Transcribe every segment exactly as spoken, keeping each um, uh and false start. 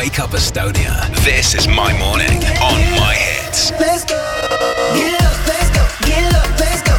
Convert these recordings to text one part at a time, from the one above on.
Wake Up Estonia. This is my morning on My Hits. Let's go. Get up, let's go. Get up, let's go.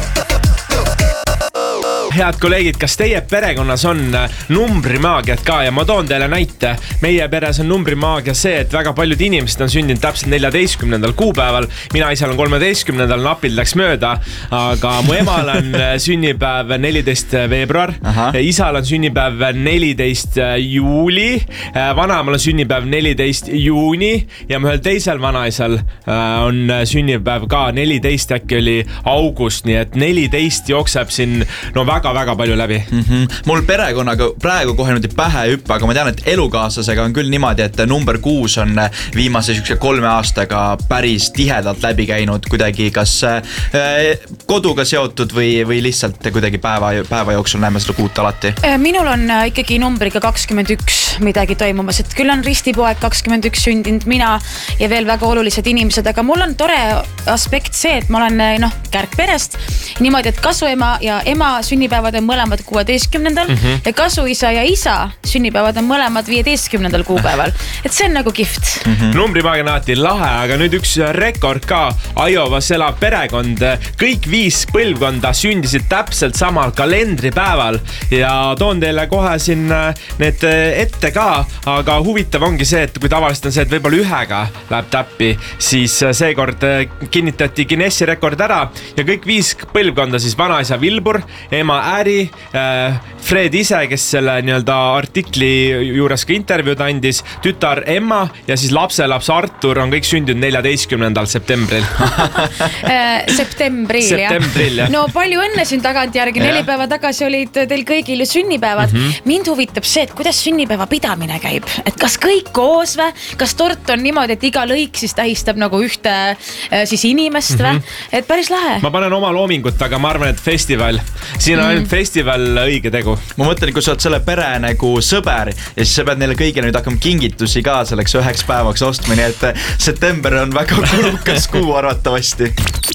Head kolleegid, kas teie perekonnas on numbrimaagiat ka ja ma toon teile näite. Meie peres on numbrimaagia see, et väga paljud inimesed on sündinud täpselt neljateistkümnendal kuupäeval. Mina isal on kolmeteistkümnendal, napid läks mööda, aga mu emal on sünnipäev neliteist veebruar, isal on sünnipäev neliteist juuli, vanaemal on sünnipäev neliteist juuni ja ühel teisel vanaisal on sünnipäev ka neliteist, äkki oli august, nii et neliteist jookseb siin no väga väga palju läbi. Mm-hmm. Mul perekonnaga praegu kohe nüüd pähe hüppe, aga ma tean, et elukaaslasega on küll niimoodi, et number kuus on viimase kolme aastaga päris tihedalt läbi käinud kuidagi kas koduga seotud või, või lihtsalt kuidagi päeva, päeva jooksul näeme seda kuut alati. Minul on ikkagi numbriga kakskümmend üks midagi toimumas, et küll on ristipoeg kakskümmend üks sündinud mina ja veel väga olulised inimesed, aga mul on tore aspekt see, et ma olen noh, kärgperest niimoodi, et kasuema ja ema sünnipäevad on mõlemad kuueteistkümnendal mm-hmm. ja kasuisa ja isa sünnipäevad on mõlemad viieteistkümnendal kuupäeval. Et see on nagu gift. Mm-hmm. Numbrimaagia on alati lahe, aga nüüd üks rekord ka. Iowas elab perekond. Kõik viis põlvkonda sündisid täpselt samal kalendripäeval ja toon teile kohe siin need ette ka, aga huvitav ongi see, et kui tavaliselt on see, et võib-olla ühega läheb täppi, siis seekord kinnitati Guinessi rekord ära ja kõik viis põlvkonda siis vanaisa Vilbur, ema Äri, Fred ise, kes selle nii-öelda artikli juures ka intervjuud andis, tütar Emma ja siis lapselaps Artur on kõik sündinud neljateistkümnendal septembril. Septembril, Septembril, jah. No palju õnne siin tagantjärgi, neli päeva tagasi olid teil kõigil ju sünnipäevad. Mm-hmm. Mind huvitab see, et kuidas sünnipäeva pidamine käib. Et kas kõik koos või? Kas tort on niimoodi, et iga lõik siis tähistab nagu ühte siis inimest või? Mm-hmm. Et päris lahe. Ma panen oma loomingut, aga ma arvan, et festival. Siin on ainult festival õige tegu. Ma mõtlen, kui sa oled selle pere nagu sõber ja siis sa pead neile kõigile nüüd hakkama kingitusi ka selleks üheks päevaks ostma, nii et september on väga kulukas kuu arvatavasti.